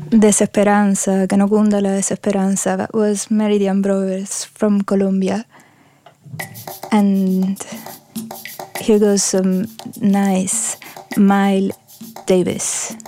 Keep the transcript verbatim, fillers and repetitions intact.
Desesperanza, que no cunda la desesperanza. That was Meridian Brothers from Colombia. And here goes some nice Miles Davis.